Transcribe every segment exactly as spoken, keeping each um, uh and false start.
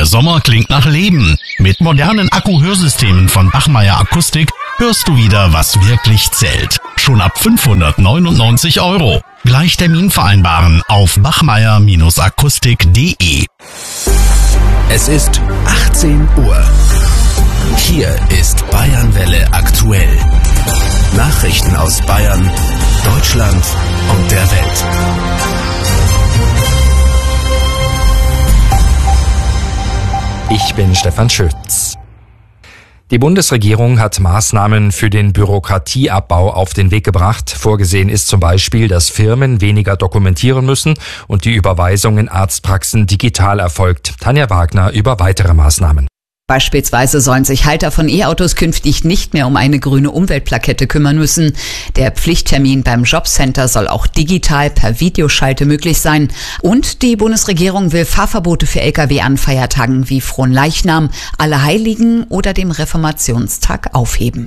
Der Sommer klingt nach Leben. Mit modernen Akku-Hörsystemen von Bachmeier Akustik hörst du wieder, was wirklich zählt. Schon ab fünfhundertneunundneunzig Euro. Gleich Termin vereinbaren auf bachmeier Akustik punkt de. Es ist achtzehn Uhr. Hier ist Bayernwelle aktuell. Nachrichten aus Bayern, Deutschland und der Welt. Ich bin Stefan Schütz. Die Bundesregierung hat Maßnahmen für den Bürokratieabbau auf den Weg gebracht. Vorgesehen ist zum Beispiel, dass Firmen weniger dokumentieren müssen und die Überweisung in Arztpraxen digital erfolgt. Tanja Wagner über weitere Maßnahmen. Beispielsweise sollen sich Halter von E-Autos künftig nicht mehr um eine grüne Umweltplakette kümmern müssen. Der Pflichttermin beim Jobcenter soll auch digital per Videoschalte möglich sein. Und die Bundesregierung will Fahrverbote für L K W an Feiertagen wie Fronleichnam, Allerheiligen oder dem Reformationstag aufheben.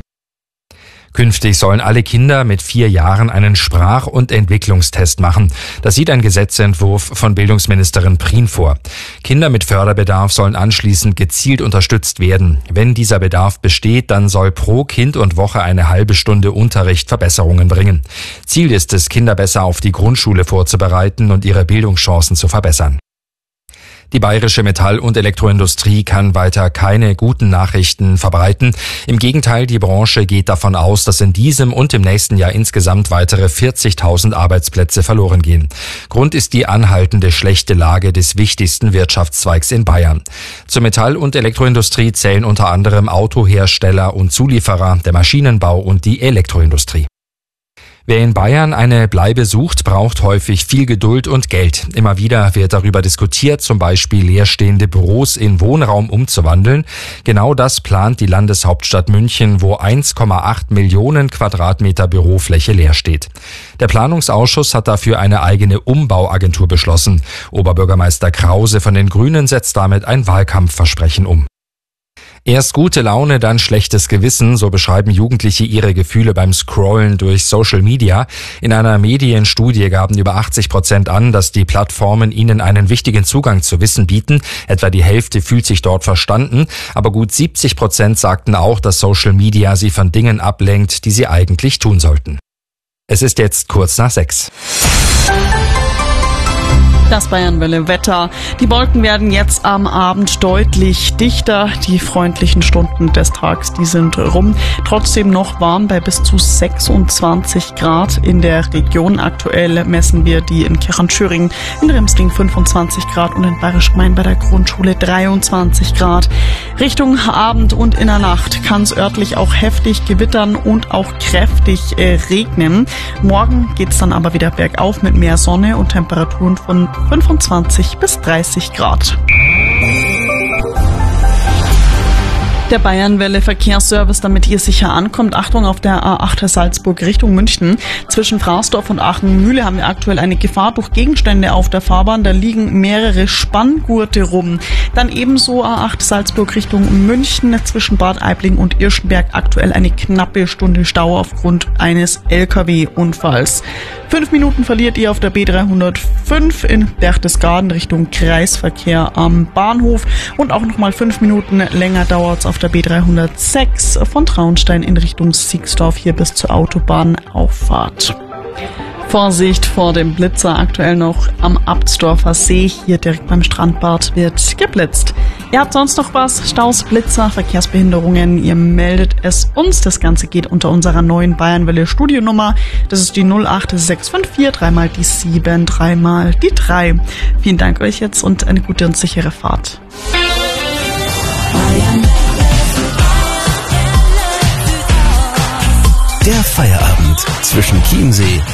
Künftig sollen alle Kinder mit vier Jahren einen Sprach- und Entwicklungstest machen. Das sieht ein Gesetzentwurf von Bildungsministerin Prien vor. Kinder mit Förderbedarf sollen anschließend gezielt unterstützt werden. Wenn dieser Bedarf besteht, dann soll pro Kind und Woche eine halbe Stunde Unterricht Verbesserungen bringen. Ziel ist es, Kinder besser auf die Grundschule vorzubereiten und ihre Bildungschancen zu verbessern. Die bayerische Metall- und Elektroindustrie kann weiter keine guten Nachrichten verbreiten. Im Gegenteil, die Branche geht davon aus, dass in diesem und im nächsten Jahr insgesamt weitere vierzigtausend Arbeitsplätze verloren gehen. Grund ist die anhaltende schlechte Lage des wichtigsten Wirtschaftszweigs in Bayern. Zur Metall- und Elektroindustrie zählen unter anderem Autohersteller und Zulieferer, der Maschinenbau und die Elektroindustrie. Wer in Bayern eine Bleibe sucht, braucht häufig viel Geduld und Geld. Immer wieder wird darüber diskutiert, zum Beispiel leerstehende Büros in Wohnraum umzuwandeln. Genau das plant die Landeshauptstadt München, wo eins Komma acht Millionen Quadratmeter Bürofläche leer steht. Der Planungsausschuss hat dafür eine eigene Umbauagentur beschlossen. Oberbürgermeister Krause von den Grünen setzt damit ein Wahlkampfversprechen um. Erst gute Laune, dann schlechtes Gewissen, so beschreiben Jugendliche ihre Gefühle beim Scrollen durch Social Media. In einer Medienstudie gaben über achtzig Prozent an, dass die Plattformen ihnen einen wichtigen Zugang zu Wissen bieten. Etwa die Hälfte fühlt sich dort verstanden. Aber gut siebzig Prozent sagten auch, dass Social Media sie von Dingen ablenkt, die sie eigentlich tun sollten. Es ist jetzt kurz nach sechs. Das Bayernwelle Wetter. Die Wolken werden jetzt am Abend deutlich dichter. Die freundlichen Stunden des Tages, die sind rum. Trotzdem noch warm bei bis zu sechsundzwanzig Grad in der Region. Aktuell messen wir die in Kirchenschöring, in Remsling fünfundzwanzig Grad und in Bayerisch-Main bei der Grundschule dreiundzwanzig Grad. Richtung Abend und in der Nacht kann es örtlich auch heftig gewittern und auch kräftig äh, regnen. Morgen geht es dann aber wieder bergauf mit mehr Sonne und Temperaturen von fünfundzwanzig bis dreißig Grad. Der Bayernwelle Verkehrsservice, damit ihr sicher ankommt. Achtung, auf der A acht Salzburg Richtung München. Zwischen Fraßdorf und Aachen-Mühle haben wir aktuell eine Gefahr durch Gegenstände auf der Fahrbahn. Da liegen mehrere Spanngurte rum. Dann ebenso A acht Salzburg Richtung München. Zwischen Bad Aibling und Irschenberg aktuell eine knappe Stunde Stau aufgrund eines L K W-Unfalls. Fünf Minuten verliert ihr auf der B dreihundertfünf in Berchtesgaden Richtung Kreisverkehr am Bahnhof. Und auch nochmal fünf Minuten länger dauert es auf der B dreihundertsechs von Traunstein in Richtung Siegsdorf hier bis zur Autobahnauffahrt. Vorsicht vor dem Blitzer, aktuell noch am Abtsdorfer See, hier direkt beim Strandbad wird geblitzt. Ihr habt sonst noch was? Staus, Blitzer, Verkehrsbehinderungen, ihr meldet es uns. Das Ganze geht unter unserer neuen Bayernwelle Studionummer. Das ist die null acht sechs fünf vier, dreimal die sieben, dreimal die drei. Vielen Dank euch jetzt und eine gute und sichere Fahrt. Der Feierabend zwischen Chiemsee